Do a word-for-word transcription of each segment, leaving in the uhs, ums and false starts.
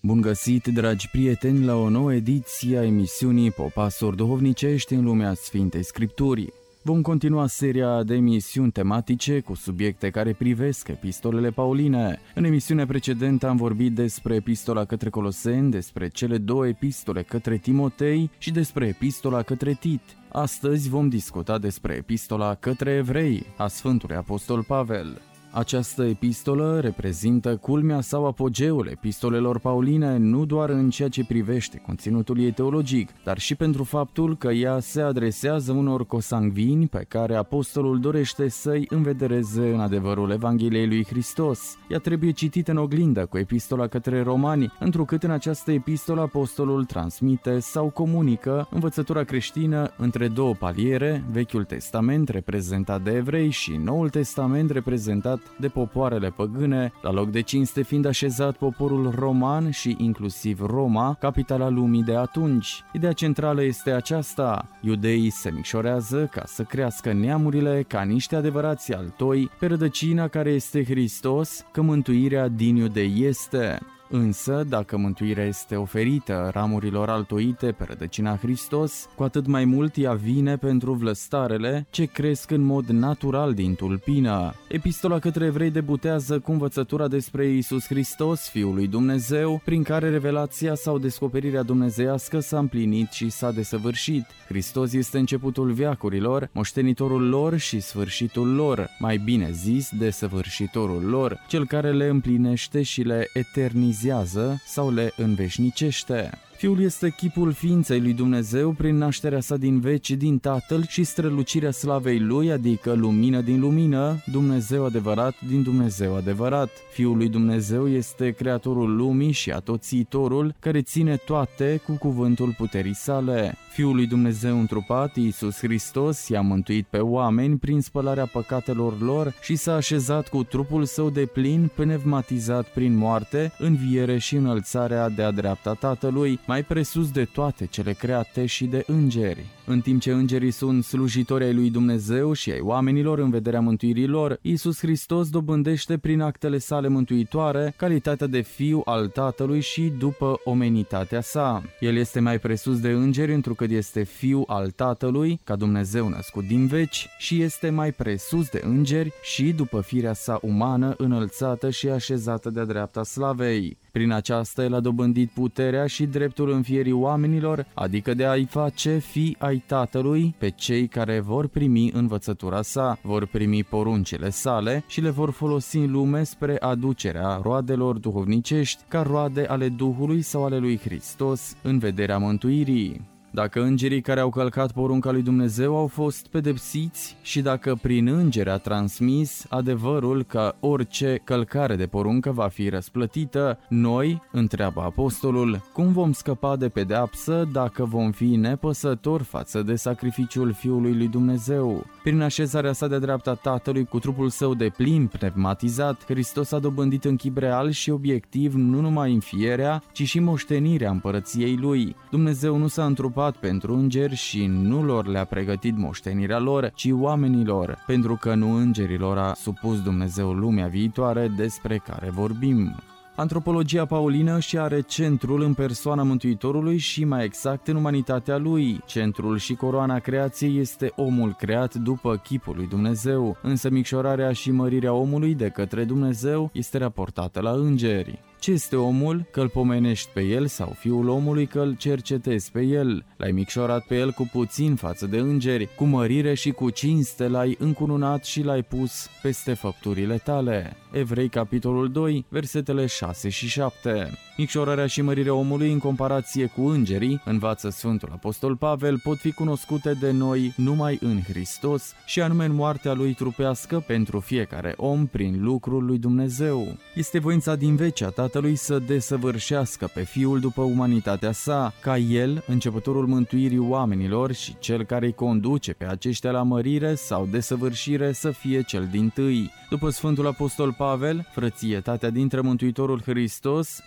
Bun găsit, dragi prieteni, la o nouă ediție a emisiunii Popasuri duhovnicești în lumea Sfintei Scripturii. Vom continua seria de emisiuni tematice cu subiecte care privesc epistolele pauline. În emisiunea precedentă am vorbit despre epistola către Coloseni, despre cele două epistole către Timotei și despre epistola către Tit. Astăzi vom discuta despre epistola către Evrei a Sfântului Apostol Pavel. Această epistolă reprezintă culmea sau apogeul epistolelor pauline nu doar în ceea ce privește conținutul ei teologic, dar și pentru faptul că ea se adresează unor cosangvini pe care apostolul dorește să-i învedereze în adevărul Evangheliei lui Hristos. Ea trebuie citită în oglindă cu epistola către Romani, întrucât în această epistolă apostolul transmite sau comunică învățătura creștină între două paliere, Vechiul Testament reprezentat de evrei și Noul Testament reprezentat de popoarele păgâne, la loc de cinste fiind așezat poporul roman și inclusiv Roma, capitala lumii de atunci. Ideea centrală este aceasta: iudeii se micșorează ca să crească neamurile ca niște adevărați altoi pe rădăcina care este Hristos, că mântuirea din iudei este. Însă, dacă mântuirea este oferită ramurilor altoite pe rădăcina Hristos, cu atât mai mult ea vine pentru vlăstarele ce cresc în mod natural din tulpină. Epistola către evrei debutează cu învățătura despre Iisus Hristos, Fiul lui Dumnezeu, prin care revelația sau descoperirea dumnezeiască s-a împlinit și s-a desăvârșit. Hristos este începutul veacurilor, moștenitorul lor și sfârșitul lor, mai bine zis, desăvârșitorul lor, cel care le împlinește și le eternizează sau le înveșnicește. Fiul este chipul ființei lui Dumnezeu prin nașterea sa din veci din Tatăl și strălucirea slavei lui, adică lumină din lumină, Dumnezeu adevărat din Dumnezeu adevărat. Fiul lui Dumnezeu este creatorul lumii și atoțitorul care ține toate cu cuvântul puterii sale. Fiul lui Dumnezeu întrupat, Iisus Hristos, i-a mântuit pe oameni prin spălarea păcatelor lor și s-a așezat cu trupul său deplin, pneumatizat prin moarte, înviere și înălțarea de-a dreapta Tatălui, mai presus de toate cele create și de îngeri. În timp ce îngerii sunt slujitori ai lui Dumnezeu și ai oamenilor în vederea mântuirii lor, Iisus Hristos dobândește prin actele sale mântuitoare calitatea de fiu al Tatălui și după omenitatea sa. El este mai presus de îngeri întrucât este fiu al Tatălui, ca Dumnezeu născut din veci, și este mai presus de îngeri și după firea sa umană înălțată și așezată de-a dreapta slavei. Prin aceasta el a dobândit puterea și dreptul înfierii oamenilor, adică de a-i face fii ai Tatălui pe cei care vor primi învățătura sa, vor primi poruncile sale și le vor folosi în lume spre aducerea roadelor duhovnicești, ca roade ale Duhului sau ale lui Hristos, în vederea mântuirii. Dacă îngerii care au călcat porunca lui Dumnezeu au fost pedepsiți și dacă prin îngeri a transmis adevărul că orice călcare de poruncă va fi răsplătită, noi, întreabă apostolul, cum vom scăpa de pedeapsă dacă vom fi nepăsători față de sacrificiul Fiului lui Dumnezeu? Prin așezarea sa de dreapta Tatălui cu trupul său de plin pneumatizat, Hristos a dobândit în chip real și obiectiv nu numai înfierea, ci și moștenirea împărăției lui. Dumnezeu nu s-a întrupat pentru îngeri și nu lor le-a pregătit moștenirea lor, ci oamenilor, pentru că nu îngerilor a supus Dumnezeu lumea viitoare despre care vorbim. Antropologia paulină și are centrul în persoana Mântuitorului și mai exact în umanitatea lui. Centrul și coroana creației este omul creat după chipul lui Dumnezeu, însă micșorarea și mărirea omului de către Dumnezeu este raportată la îngeri. Ce este omul? Că-l pomenești pe el, sau fiul omului că-l cercetezi pe el. L-ai micșorat pe el cu puțin față de îngeri, cu mărire și cu cinste l-ai încununat și l-ai pus peste făpturile tale. Evrei, capitolul doi, versetele șase și șapte. Micșorarea și mărirea omului în comparație cu îngerii, învață Sfântul Apostol Pavel, pot fi cunoscute de noi numai în Hristos și anume în moartea lui trupească pentru fiecare om prin lucrul lui Dumnezeu. Este voința din vecea Tatălui să desăvârșească pe Fiul după umanitatea sa, ca El, începătorul mântuirii oamenilor și cel care îi conduce pe aceștia la mărire sau desăvârșire să fie cel dintâi. După Sfântul Apostol Pavel, frățietatea dintre Mântuitorul Hristos, cel ce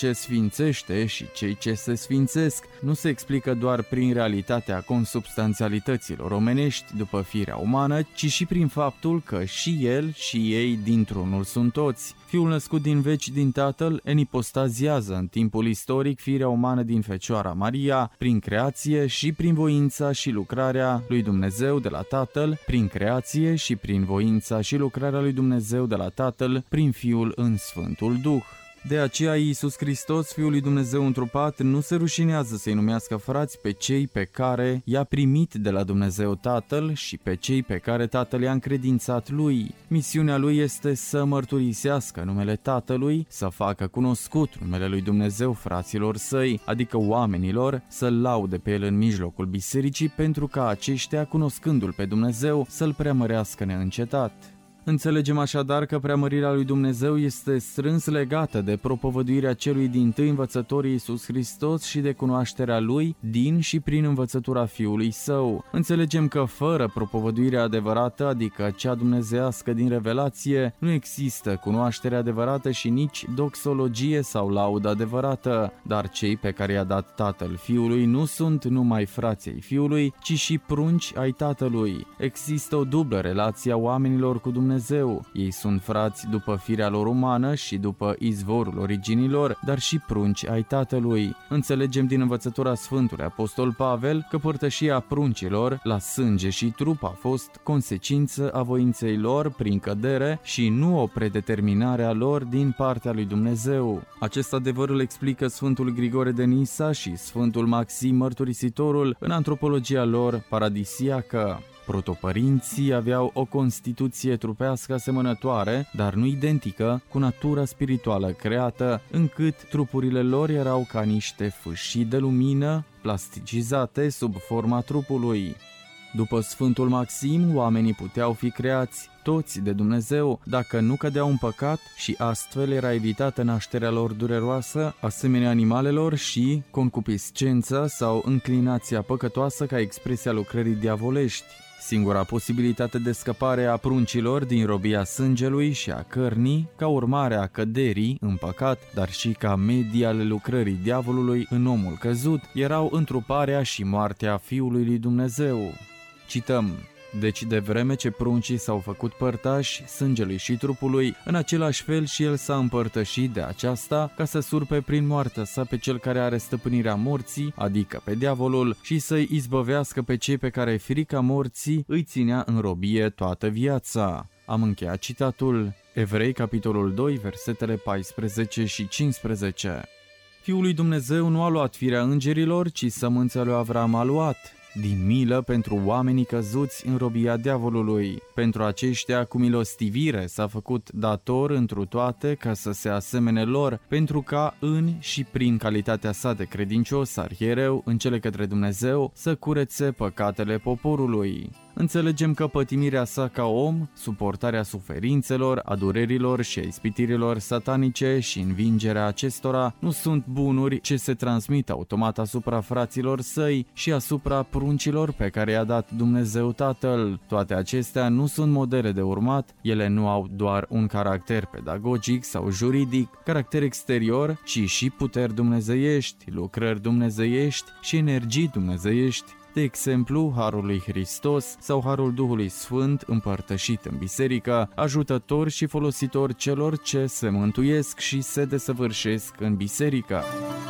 ce sfințește și cei ce se sfințesc nu se explică doar prin realitatea consubstanțialităților omenești după firea umană, ci și prin faptul că și el și ei dintr-unul sunt toți. Fiul născut din veci din Tatăl enipostaziază în timpul istoric firea umană din Fecioara Maria, prin creație și prin voința și lucrarea lui Dumnezeu de la Tatăl, prin creație și prin voința și lucrarea lui Dumnezeu de la Tatăl, prin Fiul în Sfântul Duh. De aceea Iisus Hristos, Fiul lui Dumnezeu întrupat, nu se rușinează să-i numească frați pe cei pe care i-a primit de la Dumnezeu Tatăl și pe cei pe care Tatăl i-a încredințat lui. Misiunea lui este să mărturisească numele Tatălui, să facă cunoscut numele lui Dumnezeu fraților săi, adică oamenilor, să-L laude pe El în mijlocul bisericii, pentru ca aceștia, cunoscându-L pe Dumnezeu, să-L preamărească neîncetat. Înțelegem așadar că preamărirea lui Dumnezeu este strâns legată de propovăduirea celui dintâi învățător Iisus Hristos și de cunoașterea Lui din și prin învățătura Fiului Său. Înțelegem că fără propovăduirea adevărată, adică cea dumnezeiască din revelație, nu există cunoaștere adevărată și nici doxologie sau laudă adevărată, dar cei pe care i-a dat Tatăl Fiului nu sunt numai frații Fiului, ci și prunci ai Tatălui. Există o dublă relație a oamenilor cu Dumnezeu. Dumnezeu. Ei sunt frați după firea lor umană și după izvorul originilor, dar și prunci ai Tatălui. Înțelegem din învățătura Sfântului Apostol Pavel că părtășia pruncilor la sânge și trup a fost consecință a voinței lor prin cădere și nu o predeterminare a lor din partea lui Dumnezeu. Acest adevăr îl explică Sfântul Grigore de Nisa și Sfântul Maxim Mărturisitorul în antropologia lor paradisiacă. Protopărinții aveau o constituție trupească asemănătoare, dar nu identică, cu natura spirituală creată, încât trupurile lor erau ca niște fâșii de lumină plasticizate sub forma trupului. După Sfântul Maxim, oamenii puteau fi creați toți de Dumnezeu dacă nu cădeau în păcat și astfel era evitată nașterea lor dureroasă, asemenea animalelor, și concupiscența sau înclinația păcătoasă ca expresia lucrării diavolești. Singura posibilitate de scăpare a pruncilor din robia sângelui și a cărnii, ca urmare a căderii în păcat, dar și ca medii ale lucrării diavolului în omul căzut, erau întruparea și moartea Fiului lui Dumnezeu. Cităm: deci de vreme ce pruncii s-au făcut părtași sângelui și trupului, în același fel și el s-a împărtășit de aceasta, ca să surpe prin moartea sa pe cel care are stăpânirea morții, adică pe diavolul, și să-i izbăvească pe cei pe care frica morții îi ținea în robie toată viața. Am încheiat citatul. Evrei, capitolul doi, versetele paisprezece și cincisprezece. Fiul lui Dumnezeu nu a luat firea îngerilor, ci sămânța lui Avram a luat, din milă pentru oamenii căzuți în robia diavolului. Pentru aceștia cu milostivire s-a făcut dator întru toate ca să se asemene lor, pentru ca în și prin calitatea sa de credincios arhiereu în cele către Dumnezeu să curețe păcatele poporului. Înțelegem că pătimirea sa ca om, suportarea suferințelor, a durerilor și a ispitirilor satanice și învingerea acestora nu sunt bunuri ce se transmit automat asupra fraților săi și asupra pruncilor pe care i-a dat Dumnezeu Tatăl. Toate acestea nu sunt modele de urmat, ele nu au doar un caracter pedagogic sau juridic, caracter exterior, ci și puteri dumnezeiești, lucrări dumnezeiești și energii dumnezeiești. De exemplu, Harul lui Hristos sau Harul Duhului Sfânt împărtășit în biserică, ajutător și folositor celor ce se mântuiesc și se desăvârșesc în biserică.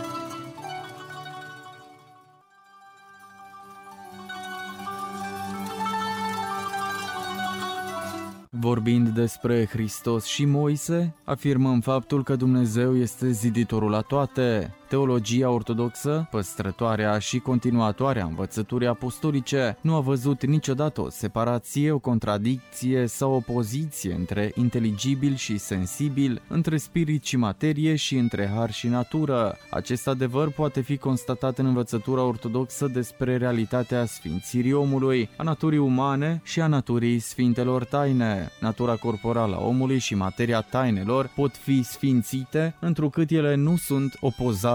Vorbind despre Hristos și Moise, afirmăm faptul că Dumnezeu este ziditorul la toate. Teologia ortodoxă, păstrătoarea și continuatoarea învățăturii apostolice, nu a văzut niciodată o separație, o contradicție sau opoziție între inteligibil și sensibil, între spirit și materie și între har și natură. Acest adevăr poate fi constatat în învățătura ortodoxă despre realitatea sfințirii omului, a naturii umane și a naturii sfintelor taine. Natura corporală a omului și materia tainelor pot fi sfințite, întrucât ele nu sunt opozabile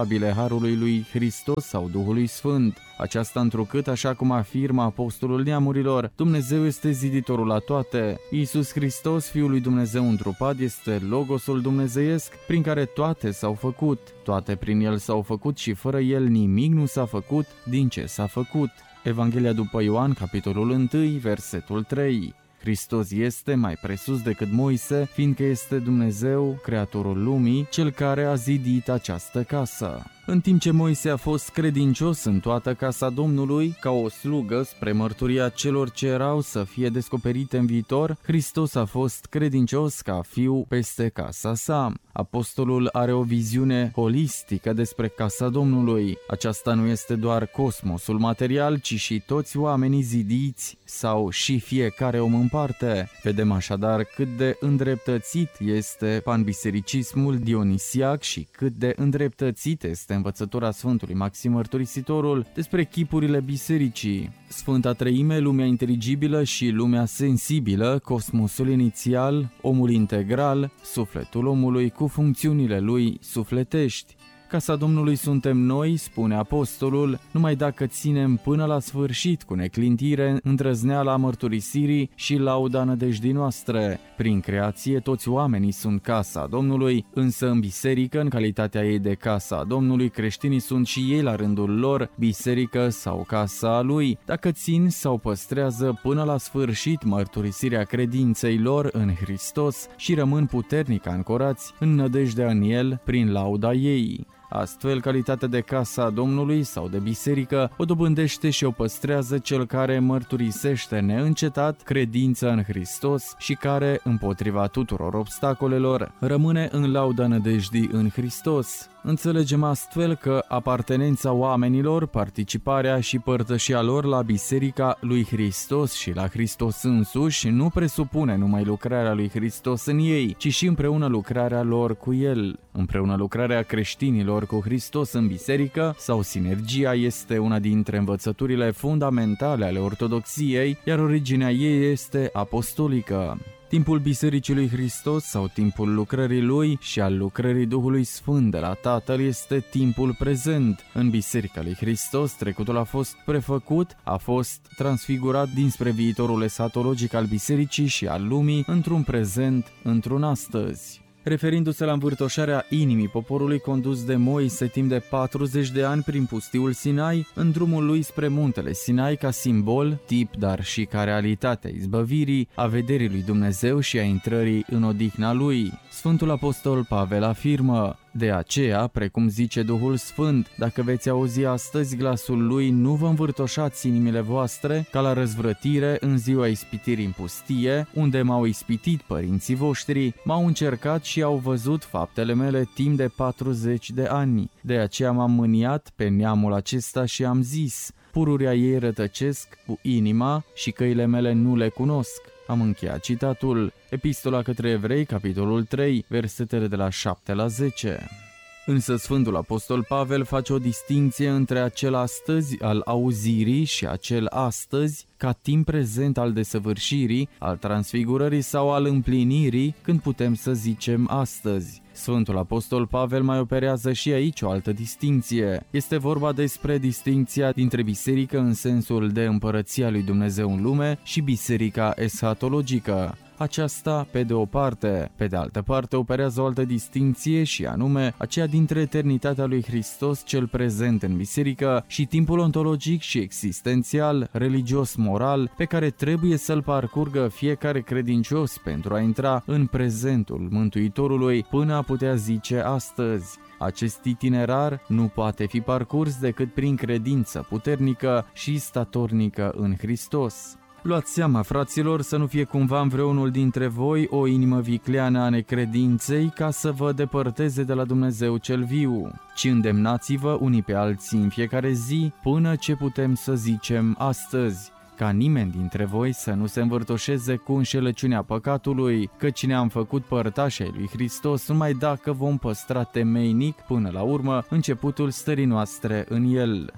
incomparabile harului lui Hristos sau Duhului Sfânt. Aceasta întrucât, așa cum afirmă apostolul neamurilor, Dumnezeu este ziditorul la toate. Iisus Hristos, Fiul lui Dumnezeu întrupat, este Logosul dumnezeiesc prin care toate s-au făcut. Toate prin El s-au făcut și fără El nimic nu s-a făcut din ce s-a făcut. Evanghelia după Ioan, capitolul unu, versetul trei. Hristos este mai presus decât Moise, fiindcă este Dumnezeu, Creatorul lumii, Cel care a zidit această casă. În timp ce Moise a fost credincios în toată casa Domnului, ca o slugă spre mărturia celor ce erau să fie descoperite în viitor, Hristos a fost credincios ca fiu peste casa sa. Apostolul are o viziune holistică despre casa Domnului. Aceasta nu este doar cosmosul material, ci și toți oamenii zidiți sau și fiecare om în parte. Vedem așadar cât de îndreptățit este panbisericismul dionisiac și cât de îndreptățit este învățătura Sfântului Maxim Mărturisitorul despre chipurile bisericii. Sfânta Treime, lumea inteligibilă și lumea sensibilă, cosmosul inițial, omul integral, sufletul omului cu funcțiunile lui sufletești. Casa Domnului suntem noi, spune apostolul, numai dacă ținem până la sfârșit cu neclintire îndrăzneala mărturisirii și lauda nădejdii noastre. Prin creație toți oamenii sunt casa Domnului, însă în biserică, în calitatea ei de casa Domnului, creștinii sunt și ei la rândul lor biserică sau casa lui, dacă țin sau păstrează până la sfârșit mărturisirea credinței lor în Hristos și rămân puternic ancorați în nădejdea în El prin lauda ei. Astfel, calitatea de casa Domnului sau de biserică o dobândește și o păstrează cel care mărturisește neîncetat credința în Hristos și care, împotriva tuturor obstacolelor, rămâne în lauda nădejdii în Hristos. Înțelegem astfel că apartenența oamenilor, participarea și părtășia lor la Biserica lui Hristos și la Hristos însuși nu presupune numai lucrarea lui Hristos în ei, ci și împreună lucrarea lor cu El. Împreună lucrarea creștinilor cu Hristos în biserică sau sinergia este una dintre învățăturile fundamentale ale ortodoxiei, iar originea ei este apostolică. Timpul Bisericii lui Hristos sau timpul lucrării Lui și al lucrării Duhului Sfânt de la Tatăl este timpul prezent. În Biserica lui Hristos trecutul a fost prefăcut, a fost transfigurat dinspre viitorul esatologic al Bisericii și al lumii într-un prezent, într-un astăzi. Referindu-se la învârtoșarea inimii poporului condus de Moise timp de patruzeci de ani prin pustiul Sinai, în drumul lui spre muntele Sinai ca simbol, tip, dar și ca realitatea izbăvirii, a vederii lui Dumnezeu și a intrării în odihna lui. Sfântul Apostol Pavel afirmă: de aceea, precum zice Duhul Sfânt, dacă veți auzi astăzi glasul lui, nu vă învârtoșați inimile voastre, ca la răzvrătire în ziua ispitirii în pustie, unde m-au ispitit părinții voștri, m-au încercat și au văzut faptele mele timp de patruzeci de ani. De aceea m-am mâniat pe neamul acesta și am zis: pururea ei rătăcesc cu inima și căile mele nu le cunosc. Am încheiat citatul. Epistola către Evrei, capitolul trei, versetele de la șapte la zece. Însă Sfântul Apostol Pavel face o distinție între acel astăzi al auzirii și acel astăzi ca timp prezent al desăvârșirii, al transfigurării sau al împlinirii, când putem să zicem astăzi. Sfântul Apostol Pavel mai operează și aici o altă distinție. Este vorba despre distinția dintre biserică în sensul de împărăția lui Dumnezeu în lume și biserica eschatologică. Aceasta pe de o parte, pe de altă parte operează o altă distinție și anume aceea dintre eternitatea lui Hristos cel prezent în biserică și timpul ontologic și existențial, religios-moral pe care trebuie să-l parcurgă fiecare credincios pentru a intra în prezentul Mântuitorului până a putea zice astăzi. Acest itinerar nu poate fi parcurs decât prin credință puternică și statornică în Hristos. Luați seama, fraților, să nu fie cumva în vreunul dintre voi o inimă vicleană a necredinței ca să vă depărteze de la Dumnezeu cel viu, ci îndemnați-vă unii pe alții în fiecare zi până ce putem să zicem astăzi, ca nimeni dintre voi să nu se învârtoșeze cu înșelăciunea păcatului, căci ne-am făcut părtași ai lui Hristos numai dacă vom păstra temeinic până la urmă începutul stării noastre în El.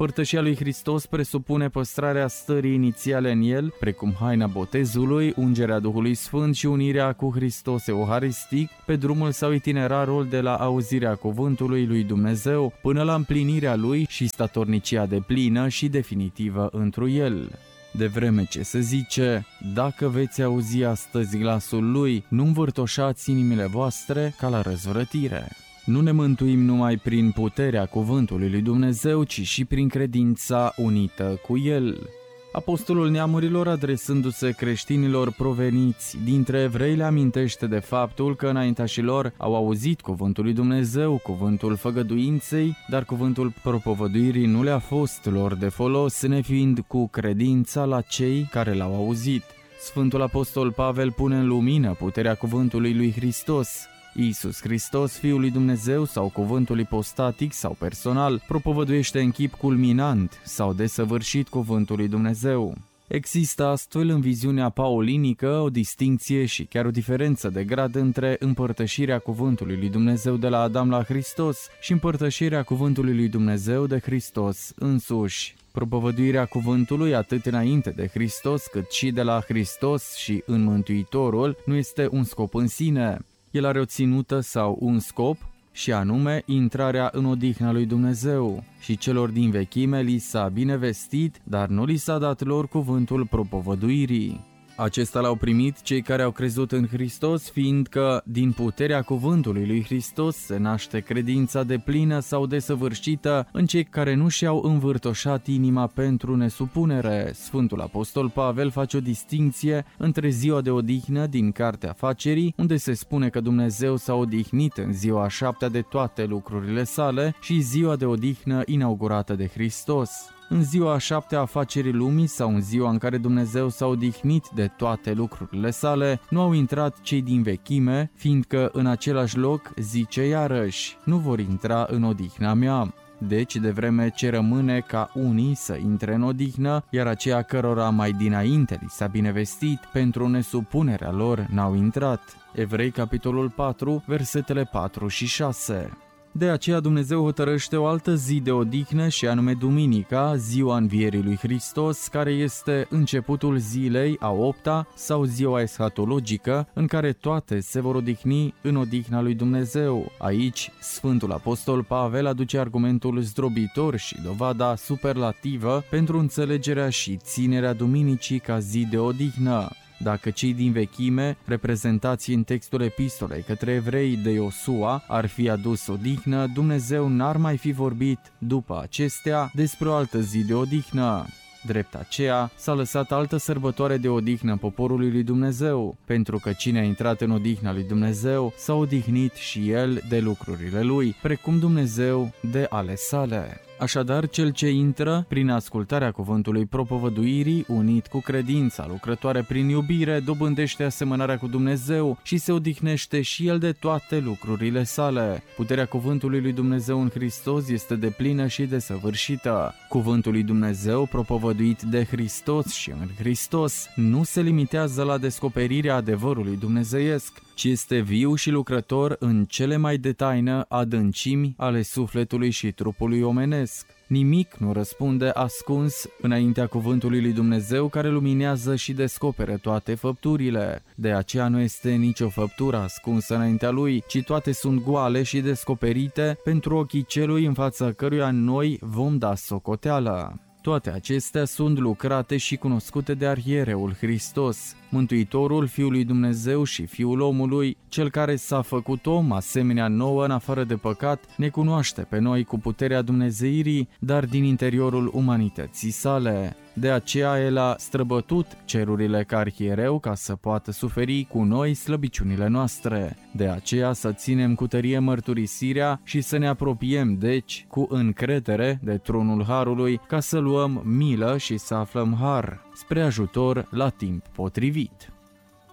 Părtășia lui Hristos presupune păstrarea stării inițiale în el, precum haina botezului, ungerea Duhului Sfânt și unirea cu Hristos euharistic pe drumul sau itinerarul de la auzirea cuvântului lui Dumnezeu până la împlinirea lui și statornicia deplină și definitivă întru el. De vreme ce se zice, dacă veți auzi astăzi glasul lui, nu învârtoșați inimile voastre ca la răzvrătire. Nu ne mântuim numai prin puterea cuvântului lui Dumnezeu, ci și prin credința unită cu el. Apostolul neamurilor, adresându-se creștinilor proveniți dintre evrei, le amintește de faptul că înaintașilor au auzit cuvântul lui Dumnezeu, cuvântul făgăduinței, dar cuvântul propovăduirii nu le-a fost lor de folos, nefiind cu credința la cei care l-au auzit. Sfântul Apostol Pavel pune în lumină puterea cuvântului lui Hristos. Iisus Hristos, Fiul lui Dumnezeu sau cuvântul ipostatic sau personal, propovăduiește în chip culminant sau desăvârșit cuvântul lui Dumnezeu. Există astfel în viziunea paulinică o distincție și chiar o diferență de grad între împărtășirea cuvântului lui Dumnezeu de la Adam la Hristos și împărtășirea cuvântului lui Dumnezeu de Hristos însuși. Propovăduirea cuvântului atât înainte de Hristos cât și de la Hristos și în Mântuitorul nu este un scop în sine. El are o ținută sau un scop, și anume intrarea în odihna lui Dumnezeu. Și celor din vechime li s-a binevestit, dar nu li s-a dat lor cuvântul propovăduirii. Acesta l-au primit cei care au crezut în Hristos, fiindcă din puterea cuvântului lui Hristos se naște credința deplină sau desăvârșită în cei care nu și-au învârtoșat inima pentru nesupunere. Sfântul Apostol Pavel face o distincție între ziua de odihnă din Cartea Facerii, unde se spune că Dumnezeu s-a odihnit în ziua a șaptea de toate lucrurile sale, și ziua de odihnă inaugurată de Hristos. În ziua a șaptea a facerii lumii sau în ziua în care Dumnezeu s-a odihnit de toate lucrurile sale, nu au intrat cei din vechime, fiindcă în același loc zice iarăși, nu vor intra în odihna mea. Deci, de vreme ce rămâne ca unii să intre în odihnă, iar aceia cărora mai dinainte li s-a binevestit, pentru nesupunerea lor n-au intrat. Evrei, capitolul patru, versetele patru și șase. De aceea Dumnezeu hotărăște o altă zi de odihnă și anume Duminica, ziua învierii lui Hristos, care este începutul zilei a opta sau ziua eschatologică, în care toate se vor odihni în odihna lui Dumnezeu. Aici, Sfântul Apostol Pavel aduce argumentul zdrobitor și dovada superlativă pentru înțelegerea și ținerea Duminicii ca zi de odihnă. Dacă cei din vechime, reprezentați în textul epistolei către evrei de Iosua, ar fi adus odihnă, Dumnezeu n-ar mai fi vorbit după acestea despre o altă zi de odihnă. Drept aceea, s-a lăsat altă sărbătoare de odihnă poporului lui Dumnezeu, pentru că cine a intrat în odihna lui Dumnezeu s-a odihnit și el de lucrurile lui, precum Dumnezeu de ale sale. Așadar, cel ce intră prin ascultarea cuvântului propovăduirii, unit cu credința lucrătoare prin iubire, dobândește asemănarea cu Dumnezeu și se odihnește și el de toate lucrurile sale. Puterea cuvântului lui Dumnezeu în Hristos este deplină și desăvârșită. Cuvântul lui Dumnezeu propovăduit de Hristos și în Hristos nu se limitează la descoperirea adevărului dumnezeiesc, ci este viu și lucrător în cele mai de taină adâncimi ale sufletului și trupului omenesc. Nimic nu răspunde ascuns înaintea cuvântului lui Dumnezeu, care luminează și descoperă toate făpturile. De aceea nu este nicio făptură ascunsă înaintea lui, ci toate sunt goale și descoperite pentru ochii celui în fața căruia noi vom da socoteală. Toate acestea sunt lucrate și cunoscute de arhiereul Hristos, Mântuitorul, Fiul lui Dumnezeu și Fiul omului, cel care s-a făcut om asemenea nouă în afară de păcat, ne cunoaște pe noi cu puterea dumnezeirii, dar din interiorul umanității sale. De aceea el a străbătut cerurile ca arhiereu ca să poată suferi cu noi slăbiciunile noastre. De aceea să ținem cu tărie mărturisirea și să ne apropiem, deci, cu încredere de tronul Harului, ca să luăm milă și să aflăm har spre ajutor la timp potrivit.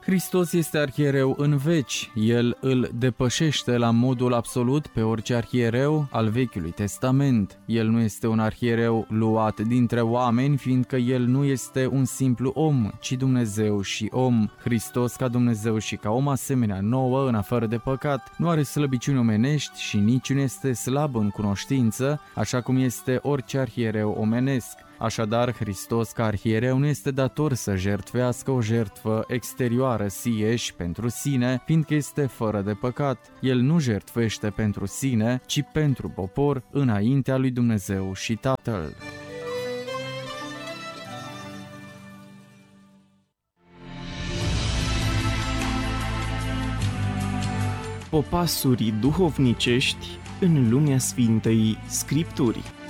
Hristos este arhiereu în veci, El îl depășește la modul absolut pe orice arhiereu al Vechiului Testament. El nu este un arhiereu luat dintre oameni, fiindcă El nu este un simplu om, ci Dumnezeu și om. Hristos ca Dumnezeu și ca om asemenea nouă, în afară de păcat, nu are slăbiciuni omenești și nici nu este slab în cunoștință, așa cum este orice arhiereu omenesc. Așadar, Hristos ca arhiereu nu este dator să jertfească o jertfă exterioară sieși pentru sine, fiindcă este fără de păcat. El nu jertfește pentru sine, ci pentru popor, înaintea lui Dumnezeu și Tatăl. Popasuri duhovnicești în lumea Sfintei Scripturii.